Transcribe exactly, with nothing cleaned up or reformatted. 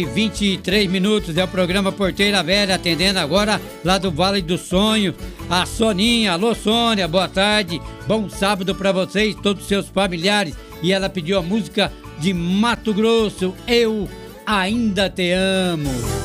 vinte e três minutos é o programa Porteira Velha, atendendo agora lá do Vale do Sonho. A Soninha, alô Sônia, boa tarde, bom sábado pra vocês, todos os seus familiares. E ela pediu a música de Mato Grosso, Eu Ainda Te Amo.